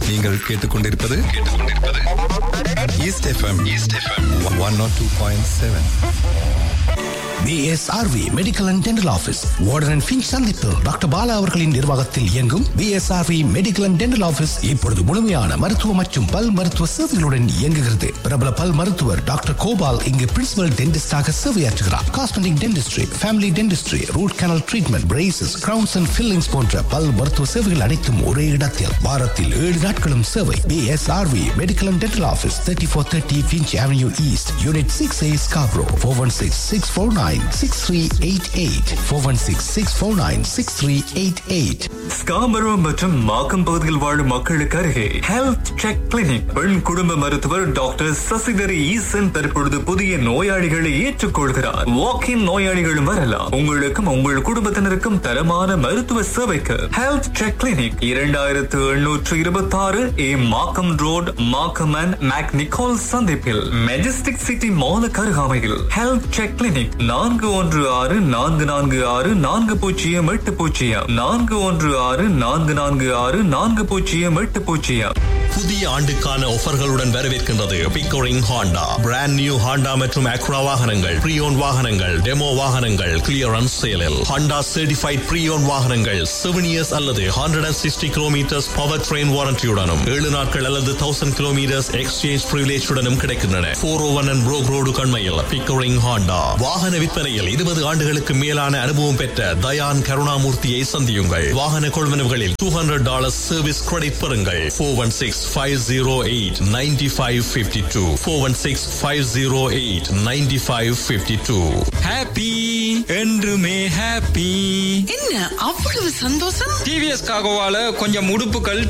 நீங்கள் கேட்டுக்கொண்டிருப்பது east FM 102.7. BSRV Medical and Dental Office Warden and Finch சந்திப்பு doctor Bala அவர்களின் நிர்வாகத்தில் இயங்கும் BSRV Medical and Dental Office இப்பொழுது முழுமையான மருத்துவ மற்றும் பல் மருத்துவ சேவைகளுடன் இயங்குகிறது. பிரபல பல் மருத்துவர் டாக்டர் கோபால் இங்கு principal டென்டிஸ்டாக சேவையாற்றுகிறார். Cosmetic dentistry, family dentistry, root canal treatment, braces, crowns and fillings போன்ற பல் மருத்துவ சேவைகள் அனைத்தும் ஒரே இடத்தில். வாரத்தில் 7 நாட்களும் சேவை. BSRV Medical and Dental Office 3430 Finch Avenue East, Unit 6A, Scarborough. 416-649-6388 416-649-6388. Scarborough மற்றும் மாக்கம் பகுதியில் வாழும் மக்களுக்கு அருகே ஹெல்த் செக் கிளினிக். பெண் குடும்ப மருத்துவர் டாக்டர் சசிதரி ஈசன் தற்பொழுது புதிய நோயாளிகளை ஏற்றுக்கொள்கிறார். வாக்கின் நோயாளிகளும் வரலாம். உங்களுக்கும் உங்கள் குடும்பத்தினருக்கும் தரமான மருத்துவ சேவைக்கு health check clinic 2726 Markham road, Markham and make Nicole சந்திப்பில் மெஜஸ்டிக் சிட்டி மாலுக்கு அருகாமையில் ஹெல்த் செக் கிளினிக் 4164464080. புதிய ஆண்டுக்கான ஆஃபர்களுடன் வரவேற்கின்றது Pickering Honda. Brand new Honda மற்றும் அக்ரா வாகனங்கள், ப்ரீயோன் வாகனங்கள், டெமோ வாகனங்கள் கிளியரன்ஸ் சேலில். ஹாண்டா சர்டிஃபைட் ப்ரீயோன் வாகனங்கள் 7 years அல்லது 160 kilometers பவர் ட்ரெயின் வாரண்டியுடனும் 7 நாட்கள் அல்லது 1000 kilometers எக்ஸ்சேஞ்ச் பிரிவிலேஜுடனும் கிடைக்கின்றன. 401 and Brook Road கண்மையில் Pickering Honda. வாகன விற்பனையில் 20 ஆண்டுகளுக்கு மேலான அனுபவம் பெற்ற தயான் கருணாமூர்த்தியை சந்தியுங்கள். வாகன கொள்வனவுகளில் $200 சர்வீஸ் கிரெடிட் பெறுங்கள். 416-508-9552 416-508-9552. ஹாப்பி என்றுமே ஹாப்பி. என்ன அவ்வளவு சந்தோஷம்? டிவிஎஸ் காகோவால கொஞ்சம் உடுப்புகள்